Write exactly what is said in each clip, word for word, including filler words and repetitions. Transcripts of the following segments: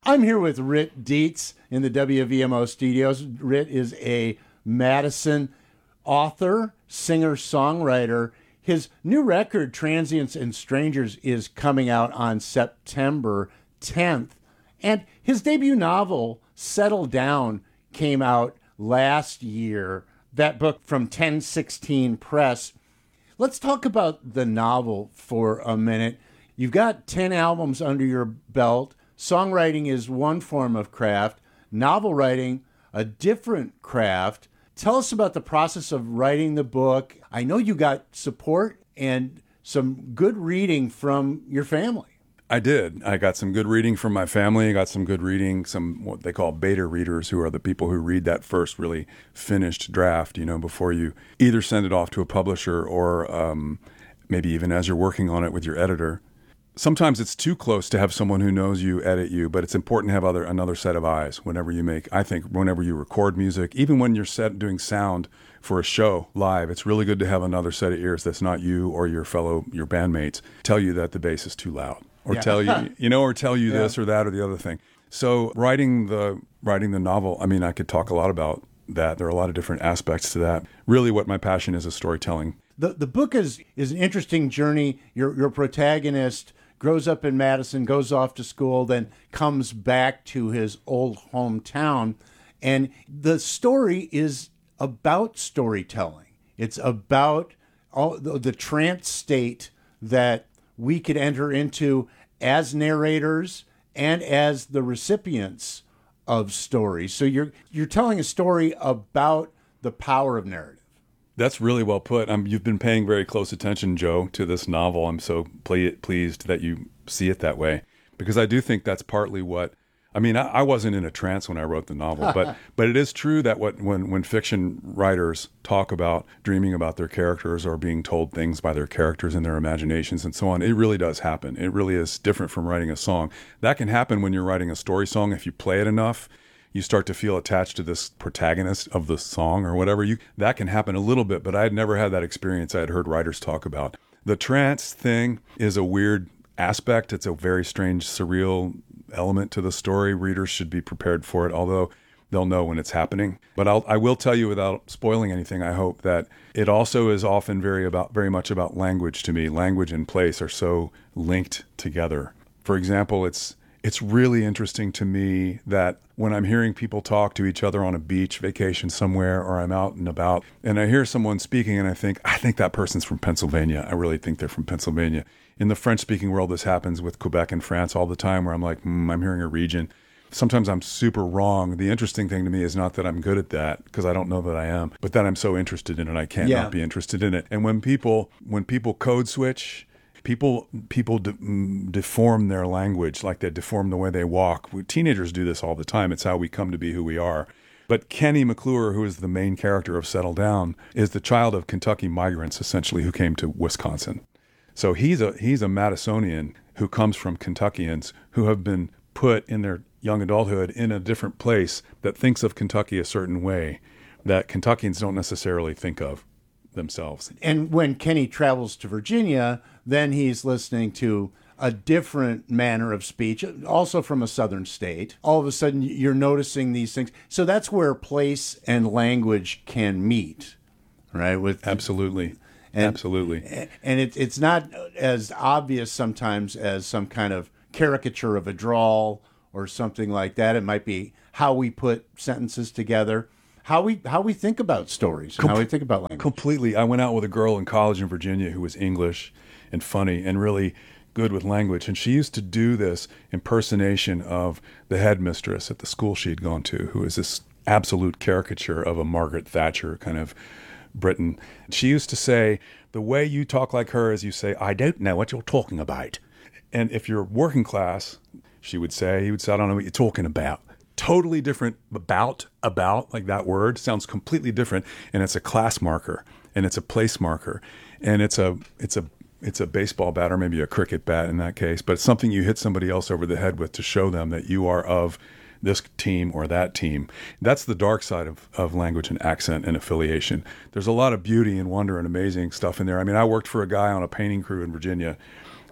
I'm here with Rit Dietz in the W V M O studios. Rit is a Madison author, singer, songwriter. His new record, Transients and Strangers, is coming out on September tenth. And his debut novel, Settle Down, came out last year. That book from ten sixteen Press. Let's talk about the novel for a minute. You've got ten albums under your belt. Songwriting is one form of craft. Novel writing, a different craft. Tell us about the process of writing the book. I know you got support and some good reading from your family. I did. I got some good reading from my family. I got some good reading, some what they call beta readers, who are the people who read that first really finished draft, you know, before you either send it off to a publisher or um, maybe even as you're working on it with your editor. Sometimes it's too close to have someone who knows you edit you, but it's important to have other another set of eyes whenever you make, I think, whenever you record music, even when you're set doing sound for a show live, it's really good to have another set of ears that's not you or your fellow, your bandmates, tell you that the bass is too loud or yeah. tell you, you know, or tell you yeah. this or that or the other thing. So writing the, writing the novel, I mean, I could talk a lot about that. There are a lot of different aspects to that. Really what my passion is is storytelling. The the book is, is an interesting journey. Your, your protagonist grows up in Madison, goes off to school, then comes back to his old hometown. And the story is about storytelling. It's about all the, the trance state that we could enter into as narrators and as the recipients of stories. So you're you're telling a story about the power of narrative. That's really well put. Um, you've been paying very close attention, Joe, to this novel. I'm so ple- pleased that you see it that way, because I do think that's partly what, I mean, I, I wasn't in a trance when I wrote the novel, but but it is true that what when, when fiction writers talk about dreaming about their characters or being told things by their characters in their imaginations and so on, it really does happen. It really is different from writing a song. That can happen when you're writing a story song. If you play it enough, you start to feel attached to this protagonist of the song or whatever. You that can happen a little bit, but I had never had that experience I had heard writers talk about. The trance thing is a weird aspect. It's a very strange, surreal element to the story. Readers should be prepared for it, although they'll know when it's happening. But I'll, I will tell you, without spoiling anything, I hope, that it also is often very about very much about language to me. Language and place are so linked together. For example, it's It's really interesting to me that when I'm hearing people talk to each other on a beach vacation somewhere, or I'm out and about, and I hear someone speaking and I think, I think that person's from Pennsylvania. I really think they're from Pennsylvania. In the French-speaking world, this happens with Quebec and France all the time, where I'm like, hmm, I'm hearing a region. Sometimes I'm super wrong. The interesting thing to me is not that I'm good at that, because I don't know that I am, but that I'm so interested in it, I can't yeah. not be interested in it. And when people, when people code switch, People people de- deform their language, like they deform the way they walk. We, teenagers do this all the time. It's how we come to be who we are. But Kenny McClure, who is the main character of Settle Down, is the child of Kentucky migrants, essentially, who came to Wisconsin. So he's a he's a Madisonian who comes from Kentuckians who have been put in their young adulthood in a different place that thinks of Kentucky a certain way that Kentuckians don't necessarily think of themselves. And when Kenny travels to Virginia, then he's listening to a different manner of speech, also from a southern state. All of a sudden, you're noticing these things. So that's where place and language can meet, right? With Absolutely. And, Absolutely. And it, it's not as obvious sometimes as some kind of caricature of a drawl or something like that. It might be how we put sentences together. How we how we think about stories, and Com- how we think about language. Completely. I went out with a girl in college in Virginia who was English and funny and really good with language. And she used to do this impersonation of the headmistress at the school she'd gone to, who is this absolute caricature of a Margaret Thatcher kind of Britain. She used to say, the way you talk like her is you say, I don't know what you're talking about. And if you're working class, she would say, he would say, I don't know what you're talking about. Totally different. About, about, like that word sounds completely different. And it's a class marker, and it's a place marker, and it's a, it's a, it's a baseball bat, or maybe a cricket bat in that case, but it's something you hit somebody else over the head with to show them that you are of this team or that team. That's the dark side of, of language and accent and affiliation. There's a lot of beauty and wonder and amazing stuff in there. I mean, I worked for a guy on a painting crew in Virginia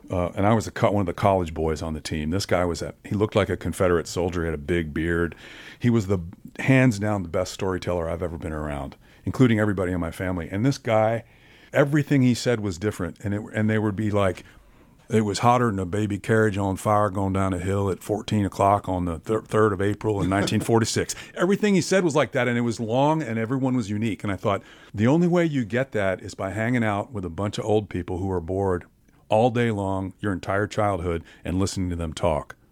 uh, and I was a co- one of the college boys on the team. This guy was at, he looked like a Confederate soldier. He had a big beard. He was the hands down the best storyteller I've ever been around, including everybody in my family. And this guy, everything he said was different. And it, and they would be like, it was hotter than a baby carriage on fire going down a hill at fourteen o'clock on the th- third of April in nineteen forty-six. Everything he said was like that, and it was long, and everyone was unique. And I thought, the only way you get that is by hanging out with a bunch of old people who are bored all day long, your entire childhood, and listening to them talk.